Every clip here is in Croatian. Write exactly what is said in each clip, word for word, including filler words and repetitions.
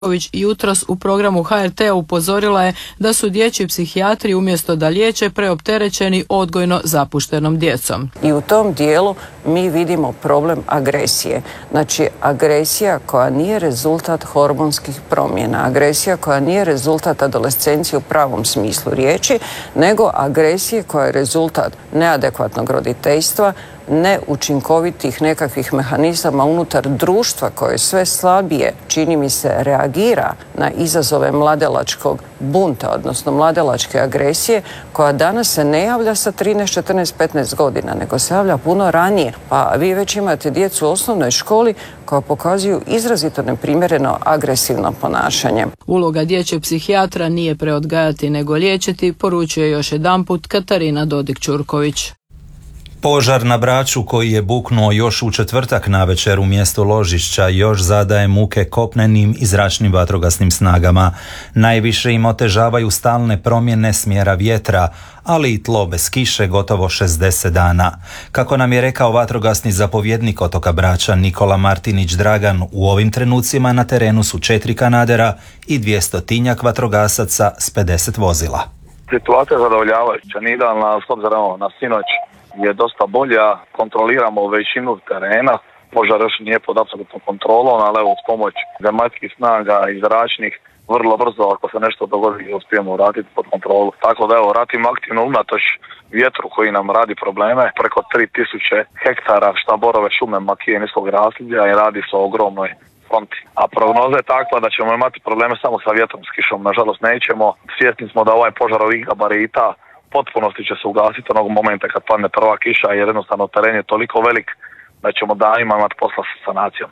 jutros u programu H R T upozorila je da su dječji psihijatri umjesto da liječe preopterećeni odgojno zapuštenom djecom. I u tom dijelu mi vidimo problem agresije. Znači agresija koja nije rezultat hormonskih promjena, agresija koja nije rezultat adolescencije u pravom smislu riječi, nego agresije koja je rezultat neadekvatnog roditeljstva, neučinkovitih nekakvih mehanizama unutar društva koje sve slabije, čini mi se, reagira na izazove mladelačkog bunta, odnosno mladelačke agresije, koja danas se ne javlja sa trinaest, četrnaest, petnaest godina, nego se javlja puno ranije. Pa vi već imate djecu u osnovnoj školi koja pokazuju izrazito neprimjereno agresivno ponašanje. Uloga dječjeg psihijatra nije preodgajati nego liječiti, poručuje još jedanput Katarina Dodik-Ćurković. Požar na Braču koji je buknuo još u četvrtak navečer u mjestu ložišća još zadaje muke kopnenim i zračnim vatrogasnim snagama. Najviše im otežavaju stalne promjene smjera vjetra, ali i tlo bez kiše gotovo šezdeset dana. Kako nam je rekao vatrogasni zapovjednik otoka Brača Nikola Martinić Dragan, u ovim trenucima na terenu su četiri kanadera i dvjestotinjak vatrogasaca s pedeset vozila. Situacija je zadovoljavajuća, nije idealna, s obzirom na sinoć je dosta bolja, kontroliramo većinu terena, požar još nije pod apsolutnom kontrolom, ali evo uz pomoć zemaljskih snaga i zračnih vrlo brzo ako se nešto dogodi uspijemo vratiti pod kontrolu. Tako da evo ratimo aktivno unatoč vjetru koji nam radi probleme, preko tri tisuće hektara šta borove šume makije niskog rasljeđa i radi se o ogromnoj fronti. A prognoza je takva da ćemo imati probleme samo sa vjetrom, s kišom, nažalost nećemo. Svjesni smo da ovaj požar ovih gabarita potpunosti će se ugasiti onog momenta kad padne prva kiša, jer jednostavno teren je toliko velik da ćemo danima imati posla sa sanacijom.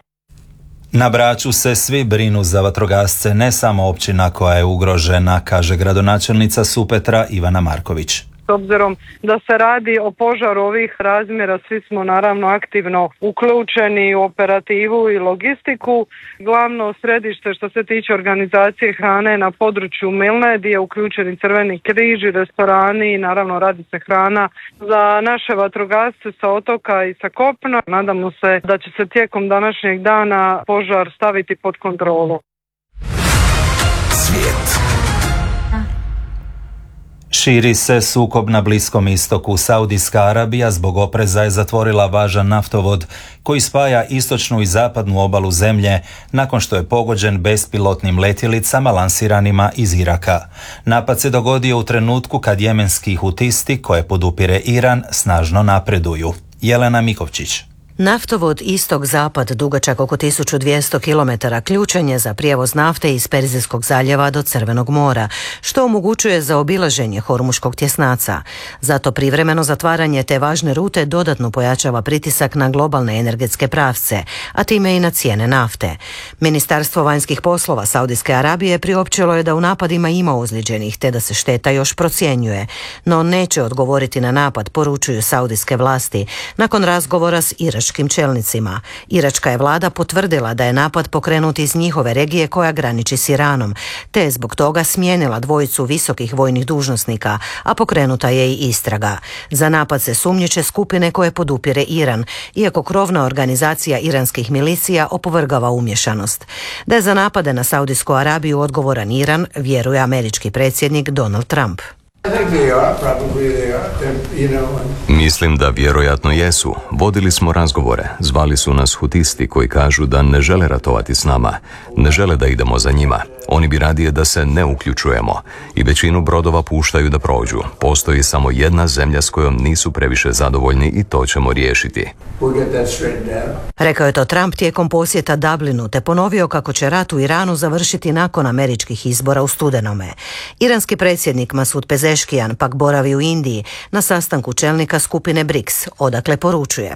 Na Braču se svi brinu za vatrogasce, ne samo općina koja je ugrožena, kaže gradonačelnica Supetra Ivana Marković. S obzirom da se radi o požaru ovih razmjera, svi smo naravno aktivno uključeni u operativu i logistiku. Glavno središte što se tiče organizacije hrane na području Milne, gdje je uključeni Crveni križ i restorani i naravno radi se hrana za naše vatrogasce sa otoka i sa kopna. Nadamo se da će se tijekom današnjeg dana požar staviti pod kontrolu. Svijet. Širi se sukob na Bliskom istoku. Saudijska Arabija zbog opreza je zatvorila važan naftovod koji spaja istočnu i zapadnu obalu zemlje nakon što je pogođen bespilotnim letjelicama lansiranima iz Iraka. Napad se dogodio u trenutku kad jemenski hutisti, koje podupire Iran, snažno napreduju. Jelena Mikovčić. Naftovod istok-zapad dugačak oko tisuću dvjesto kilometara ključan je za prijevoz nafte iz Perzijskog zaljeva do Crvenog mora, što omogućuje zaobilaženje Hormuškog tjesnaca. Zato privremeno zatvaranje te važne rute dodatno pojačava pritisak na globalne energetske pravce, a time i na cijene nafte. Ministarstvo vanjskih poslova Saudijske Arabije priopćilo je da u napadima ima ozlijeđenih te da se šteta još procjenjuje, no neće odgovoriti na napad, poručuju saudijske vlasti, nakon razgovora s iračkim čelnicima. Iračka je vlada potvrdila da je napad pokrenut iz njihove regije koja graniči s Iranom, te je zbog toga smijenila dvojicu visokih vojnih dužnosnika, a pokrenuta je i istraga. Za napad se sumnjiče skupine koje podupire Iran, iako krovna organizacija iranskih milicija opovrgava umješanost. Da je za napade na Saudijsku Arabiju odgovoran Iran, vjeruje američki predsjednik Donald Trump. Mislim da vjerojatno jesu. Vodili smo razgovore. Zvali su nas hutisti koji kažu da ne žele ratovati s nama. Ne žele da idemo za njima. Oni bi radije da se ne uključujemo. I većinu brodova puštaju da prođu. Postoji samo jedna zemlja s kojom nisu previše zadovoljni i to ćemo riješiti. Rekao je to Trump tijekom posjeta Dublinu, te ponovio kako će rat u Iranu završiti nakon američkih izbora u studenome. Iranski predsjednik Masud Pezeškijan pak boravi u Indiji na sastanku čelnika skupine BRICS, odakle poručuje: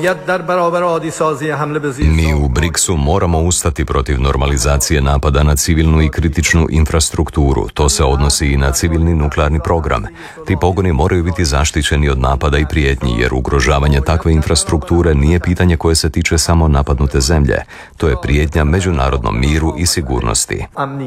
Mi u BRICS-u moramo ustati protiv normalizacije napada na civilnu i kritičnu infrastrukturu. To se odnosi i na civilni nuklearni program. Ti pogoni moraju biti zaštićeni od napada i prijetnji, jer ugrožavanje takve infrastrukture nije pitanje koje se tiče samo napadnute zemlje. To je prijetnja međunarodnom miru i sigurnosti.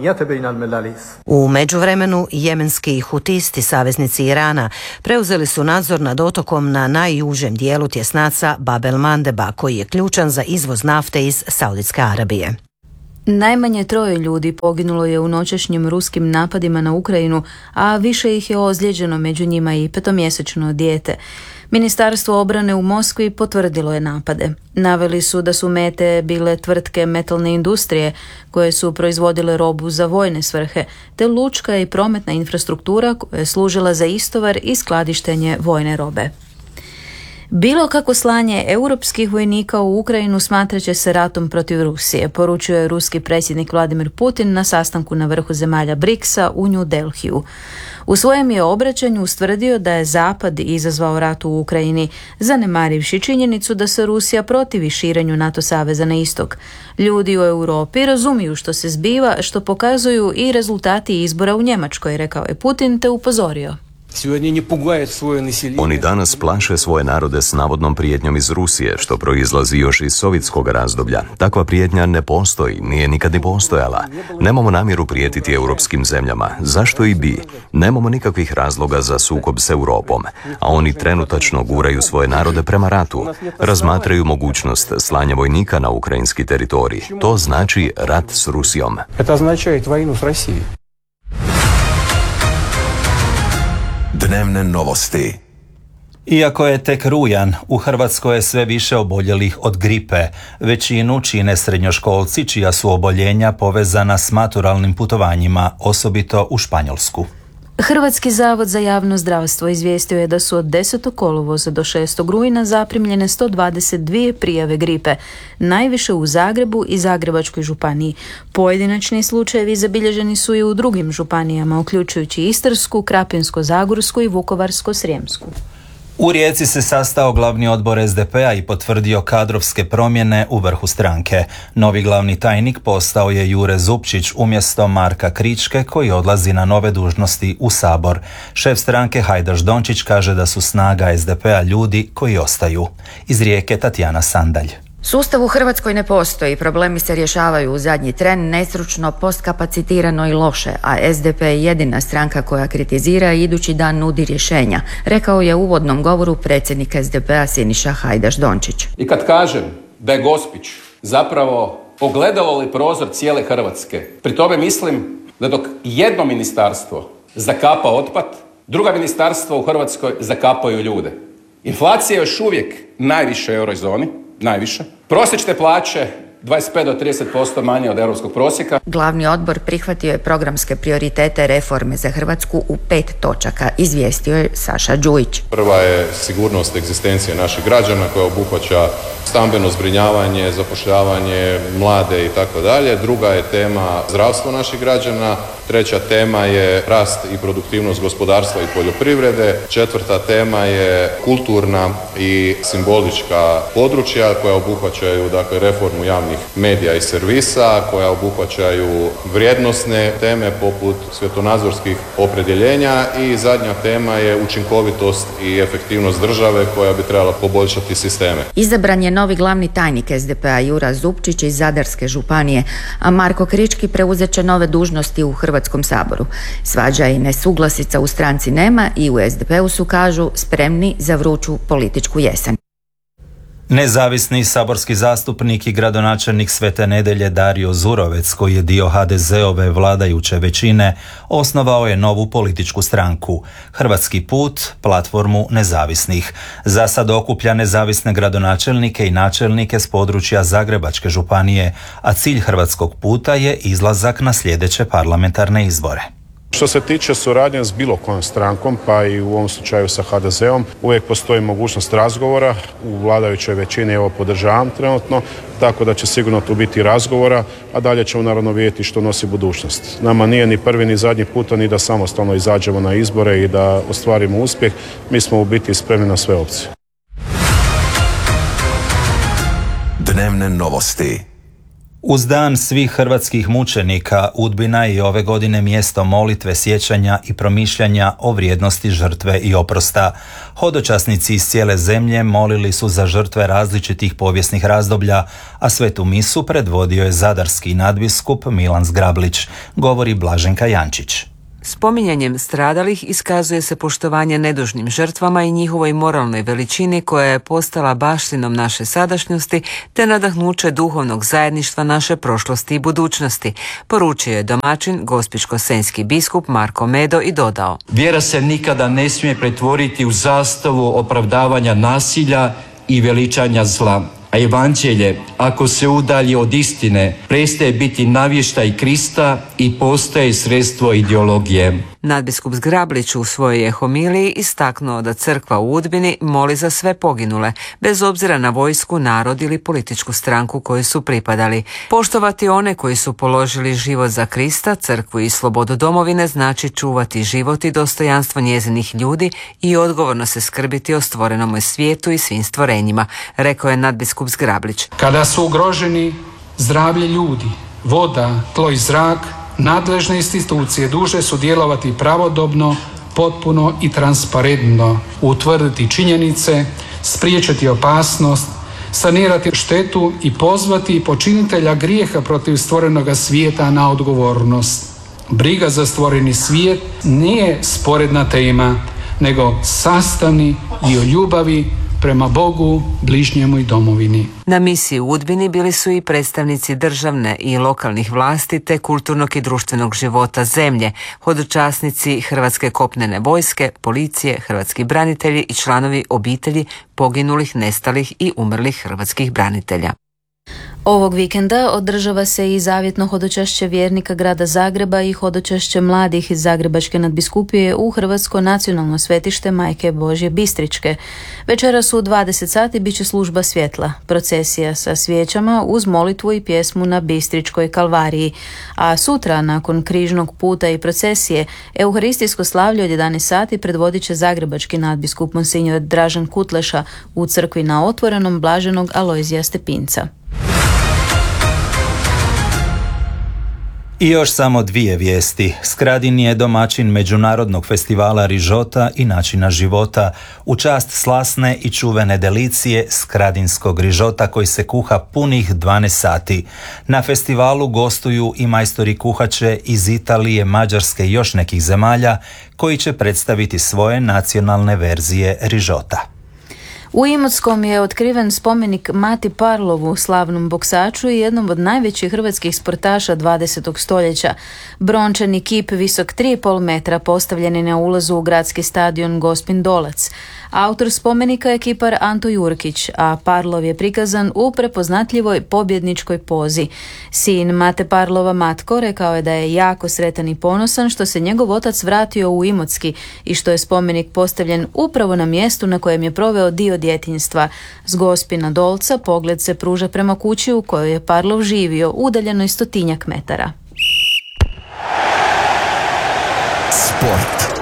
U međuvremenu jemenski hutisti, saveznici Irana, preuzeli su nadzor nad otokom na najužem dijelu tjesnaca Bab el Mandeba, koji je ključan za izvoz nafte iz Saudijske Arabije. Najmanje troje ljudi poginulo je u noćašnjim ruskim napadima na Ukrajinu, a više ih je ozlijeđeno, među njima i petomjesečno dijete. Ministarstvo obrane u Moskvi potvrdilo je napade. Naveli su da su mete bile tvrtke metalne industrije koje su proizvodile robu za vojne svrhe, te lučka i prometna infrastruktura koja je služila za istovar i skladištenje vojne robe. Bilo kako slanje europskih vojnika u Ukrajinu smatrat će se ratom protiv Rusije, poručio je ruski predsjednik Vladimir Putin na sastanku na vrhu zemalja briksa u New Delhiju. U svojem je obraćanju ustvrdio da je Zapad izazvao rat u Ukrajini, zanemarivši činjenicu da se Rusija protivi širenju NATO saveza na istok. Ljudi u Europi razumiju što se zbiva, što pokazuju i rezultati izbora u Njemačkoj, rekao je Putin, te upozorio. Oni danas plaše svoje narode s navodnom prijetnjom iz Rusije, što proizlazi još iz sovjetskog razdoblja. Takva prijetnja ne postoji, nije nikad ni postojala. Nemamo namjeru prijetiti europskim zemljama. Zašto i bi? Nemamo nikakvih razloga za sukob s Europom, a oni trenutačno guraju svoje narode prema ratu. Razmatraju mogućnost slanja vojnika na ukrajinski teritorij. To znači rat s Rusijom. To znači vojnu s Rusijom. Dnevne novosti. Iako je tek rujan, u Hrvatskoj je sve više oboljelih od gripe. Većinu čine srednjoškolci čija su oboljenja povezana s maturalnim putovanjima, osobito u Španjolsku. Hrvatski zavod za javno zdravstvo izvijestio je da su od desetog kolovoza do šestog rujna zaprimljene sto dvadeset dvije prijave gripe, najviše u Zagrebu i Zagrebačkoj županiji. Pojedinačni slučajevi zabilježeni su i u drugim županijama, uključujući Istarsku, Krapinsko-zagorsku i Vukovarsko-srijemsku. U Rijeci se sastao glavni odbor es de pe a i potvrdio kadrovske promjene u vrhu stranke. Novi glavni tajnik postao je Jure Zupčić umjesto Marka Kričke, koji odlazi na nove dužnosti u Sabor. Šef stranke Hajdaš Dončić kaže da su snaga es de pe a ljudi koji ostaju. Iz Rijeke Tatjana Sandalj. Sustav u Hrvatskoj ne postoji, problemi se rješavaju u zadnji tren, nestručno, postkapacitirano i loše, a es de pe je jedina stranka koja kritizira i idući dan nudi rješenja, rekao je u uvodnom govoru predsjednik es de pe a Siniša Hajdaš Dončić. I kad kažem da je Gospić zapravo ogledalo li prozor cijele Hrvatske, pri tome mislim da dok jedno ministarstvo zakapa otpad, druga ministarstva u Hrvatskoj zakapaju ljude. Inflacija je još uvijek najviša u eurozoni, najviše. Prosječne plaće dvadeset pet do trideset posto manje od europskog prosjeka. Glavni odbor prihvatio je programske prioritete reforme za Hrvatsku u pet točaka, izvijestio je Saša Đujić. Prva je sigurnost egzistencije naših građana koja obuhvaća stambeno zbrinjavanje, zapošljavanje, mlade i tako dalje. Druga je tema zdravstvo naših građana. Treća tema je rast i produktivnost gospodarstva i poljoprivrede. Četvrta tema je kulturna i simbolička područja koja obuhvaćaju dakle reformu javnih medija i servisa, koja obuhvaćaju vrijednosne teme poput svjetonazorskih opredjeljenja i zadnja tema je učinkovitost i efektivnost države koja bi trebala poboljšati sisteme. Izabran je novi glavni tajnik es de pe a Jura Zupčić iz Zadarske županije, a Marko Krički preuzet će nove dužnosti u Hrvatskom saboru. Svađa i nesuglasica u stranci nema i u es de pe u su, kažu, spremni za vruću političku jesen. Nezavisni saborski zastupnik i gradonačelnik Svete Nedelje Dario Zurovec, koji je dio ha de zeove vladajuće većine, osnovao je novu političku stranku, Hrvatski put, platformu nezavisnih. Za sad okuplja nezavisne gradonačelnike i načelnike s područja Zagrebačke županije, a cilj Hrvatskog puta je izlazak na sljedeće parlamentarne izbore. Što se tiče suradnje s bilo kojom strankom, pa i u ovom slučaju sa ha de zeom, uvijek postoji mogućnost razgovora. U vladajućoj većini evo podržavam trenutno, tako da će sigurno tu biti razgovora, a dalje ćemo naravno vidjeti što nosi budućnost. Nama nije ni prvi ni zadnji puta ni da samostalno izađemo na izbore i da ostvarimo uspjeh. Mi smo u biti spremni na sve opcije. Dnevne novosti. Uz dan svih hrvatskih mučenika, Udbina je i ove godine mjesto molitve, sjećanja i promišljanja o vrijednosti žrtve i oprosta. Hodočasnici iz cijele zemlje molili su za žrtve različitih povijesnih razdoblja, a svetu misu predvodio je zadarski nadbiskup Milan Zgrablić, govori Blaženka Jančić. Spominjanjem stradalih iskazuje se poštovanje nedužnim žrtvama i njihovoj moralnoj veličini koja je postala baštinom naše sadašnjosti te nadahnuće duhovnog zajedništva naše prošlosti i budućnosti, poručio je domaćin gospićko-senjski biskup Marko Medo i dodao: Vjera se nikada ne smije pretvoriti u zastavu opravdavanja nasilja i veličanja zla. A evanđelje, ako se udalji od istine, prestaje biti navještaj Krista i postaje sredstvo ideologije. Nadbiskup Zgrablić u svojoj je homiliji istaknuo da crkva u Udbini moli za sve poginule, bez obzira na vojsku, narod ili političku stranku koju su pripadali. Poštovati one koji su položili život za Krista, crkvu i slobodu domovine znači čuvati život i dostojanstvo njezinih ljudi i odgovorno se skrbiti o stvorenome svijetu i svim stvorenjima, rekao je nadbiskup Zgrablić. Kada su ugroženi zdravlje ljudi, voda, tlo i zrak, nadležne institucije dužne su djelovati pravodobno, potpuno i transparentno, utvrditi činjenice, spriječiti opasnost, sanirati štetu i pozvati počinitelja grijeha protiv stvorenoga svijeta na odgovornost. Briga za stvoreni svijet nije sporedna tema, nego sastavni dio ljubavi prema Bogu, bližnjemu i domovini. Na misiji u Udbini bili su i predstavnici državne i lokalnih vlasti te kulturnog i društvenog života zemlje, hodočasnici Hrvatske kopnene vojske, policije, hrvatski branitelji i članovi obitelji poginulih, nestalih i umrlih hrvatskih branitelja. Ovog vikenda održava se i zavjetno hodočašće vjernika grada Zagreba i hodočašće mladih iz Zagrebačke nadbiskupije u Hrvatsko nacionalno svetište Majke Božje Bistričke. Večeras u dvadeset sati bit će služba svjetla, procesija sa svijećama uz molitvu i pjesmu na Bistričkoj kalvariji, a sutra nakon križnog puta i procesije euharistijsko slavlje od jedanaest sati predvodit će zagrebački nadbiskup Monsinjor Dražen Kutleša u crkvi na Otvorenom blaženog Alojzija Stepinca. I još samo dvije vijesti. Skradin je domaćin Međunarodnog festivala rižota i načina života u čast slasne i čuvene delicije skradinskog rižota koji se kuha punih dvanaest sati. Na festivalu gostuju i majstori kuhače iz Italije, Mađarske i još nekih zemalja koji će predstaviti svoje nacionalne verzije rižota. U Imotskom je otkriven spomenik Mati Parlovu, slavnom boksaču i jednom od najvećih hrvatskih sportaša dvadesetog stoljeća. Brončani kip visok tri i pol metra postavljen je na ulazu u gradski stadion Gospin Dolac. Autor spomenika je kipar Anto Jurkić, a Parlov je prikazan u prepoznatljivoj pobjedničkoj pozi. Sin Mate Parlova Matko rekao je da je jako sretan i ponosan što se njegov otac vratio u Imotski i što je spomenik postavljen upravo na mjestu na kojem je proveo dio djetinjstva. S Gospina Dolca pogled se pruža prema kući u kojoj je Parlov živio, udaljenoj stotinjak metara. Sport.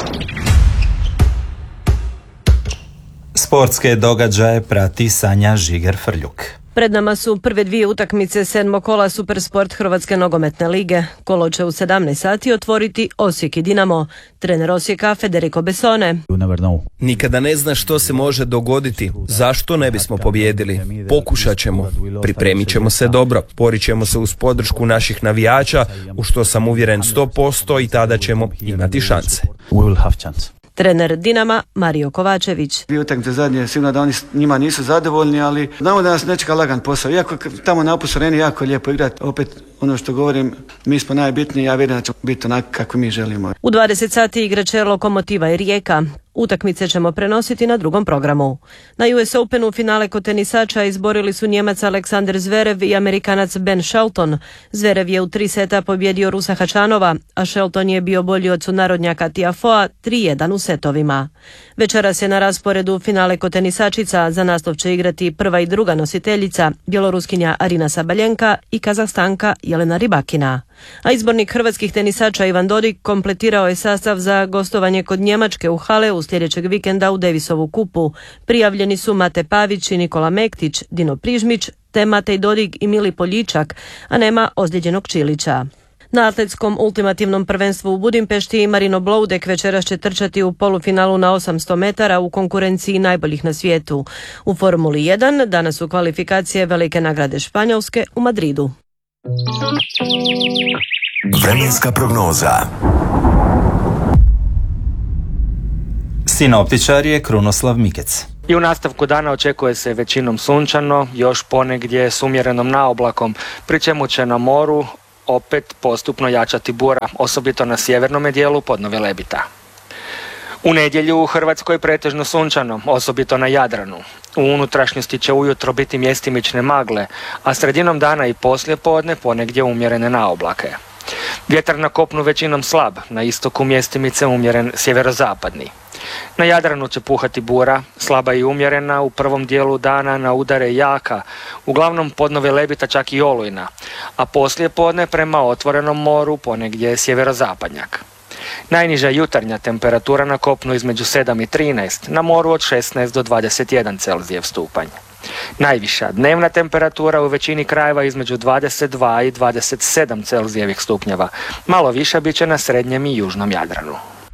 Sportske događaje prati Sanja Žiger-Frljuk. Pred nama su prve dvije utakmice sedmog kola Supersport Hrvatske nogometne lige. Kolo će u sedamnaest sati otvoriti Osijek i Dinamo. Trener Osijeka Federico Bessone. Nikada ne zna što se može dogoditi. Zašto ne bismo pobijedili? Pokušat ćemo. Pripremit ćemo se dobro. Borit ćemo se uz podršku naših navijača, u što sam uvjeren sto posto i tada ćemo imati šanse. Trener Dinama Mario Kovačević. Dvije utakmice zadnje, sigurno da oni njima nisu zadovoljni, ali znamo da nas ne čeka lagan posao. Iako tamo na Opus Areni jako lijepo igrati, opet ono što govorim, mi smo najbitniji, ja vjerujem da će biti onako kako mi želimo. U dvadeset sati igraće Lokomotiva i Rijeka. Utakmice ćemo prenositi na drugom programu. Na U S Openu finale kod tenisača izborili su Njemac Aleksander Zverev i Amerikanac Ben Shelton. Zverev je u tri seta pobjedio Rusa Hačanova, a Shelton je bio bolji od sunarodnjaka Tiafoea tri jedan u setovima. Večeras je na rasporedu finale kod tenisačica. Za naslov će igrati prva i druga nositeljica, bjeloruskinja Arina Sabaljenka i Kazahstanka Jelena Rybakina. A izbornik hrvatskih tenisača Ivan Dodig kompletirao je sastav za gostovanje kod Njemačke u Haleu sljedećeg vikenda u Davisovu kupu. Prijavljeni su Mate Pavić i Nikola Mektić, Dino Prižmić, te Matej Dodig i Mili Poljičak, a nema ozlijeđenog Čilića. Na atletskom ultimativnom prvenstvu u Budimpešti Marino Bloudek večeras će trčati u polufinalu na osamsto metara u konkurenciji najboljih na svijetu. U Formuli jedan danas su kvalifikacije velike nagrade Španjolske u Madridu. Vremenska prognoza. Sinoptičar je Krunoslav Mikec. I u nastavku dana očekuje se većinom sunčano, još ponegdje s umjerenom naoblakom, pri čemu će na moru opet postupno jačati bura, osobito na sjevernome dijelu podno Velebita. U nedjelju u Hrvatskoj pretežno sunčano, osobito na Jadranu. U unutrašnjosti će ujutro biti mjestimične magle, a sredinom dana i poslije podne ponegdje umjerene naoblake. Vjetar na kopnu većinom slab, na istoku mjestimice umjeren sjeverozapadni. Na Jadranu će puhati bura, slaba i umjerena, u prvom dijelu dana na udare jaka, uglavnom podno Velebita čak i olujna, a poslije podne prema otvorenom moru ponegdje sjeverozapadnjak. Najniža jutarnja temperatura na kopnu između sedam i trinaest, na moru od šesnaest do dvadeset jedan Celzijev stupanj. Najviša dnevna temperatura u većini krajeva između dvadeset dva i dvadeset sedam Celzijevih stupnjeva, malo viša bit će na srednjem i južnom Jadranu.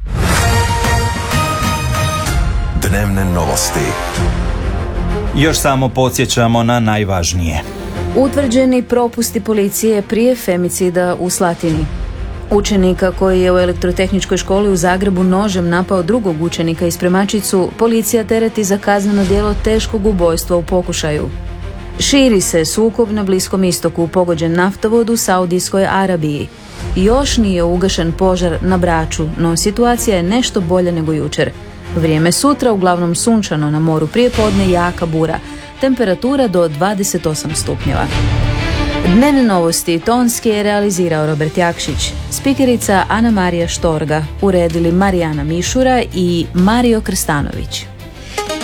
Dnevne novosti. Još samo podsjećamo na najvažnije. Utvrđeni propusti policije prije femicida u Slatini. Učenika koji je u elektrotehničkoj školi u Zagrebu nožem napao drugog učenika i spremačicu, policija tereti za kazneno djelo teškog ubojstva u pokušaju. Širi se sukob na Bliskom istoku, pogođen naftovod u Saudijskoj Arabiji. Još nije ugašen požar na Braču, no situacija je nešto bolja nego jučer. Vrijeme sutra uglavnom sunčano, na moru prije podne jaka bura, temperatura do dvadeset osam stupnjeva. Dnevne novosti tonski je realizirao Robert Jakšić, spikerica Ana Marija Štorga, uredili Marijana Mišura i Mario Krstanović.